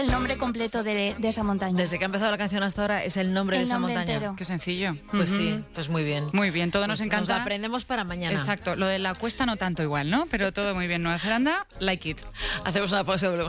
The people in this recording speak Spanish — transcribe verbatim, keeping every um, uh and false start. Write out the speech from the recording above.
El nombre completo de, de esa montaña. Desde que ha empezado la canción hasta ahora es el nombre El de esa nombre montaña. entero. Qué sencillo. Pues Uh-huh. sí, pues muy bien. Muy bien, todo Pues nos encanta. Nos lo aprendemos para mañana. Exacto, lo de la cuesta no tanto igual, ¿no? Pero todo muy bien. Nueva Zelanda, like it. Hacemos una pausa y volvemos.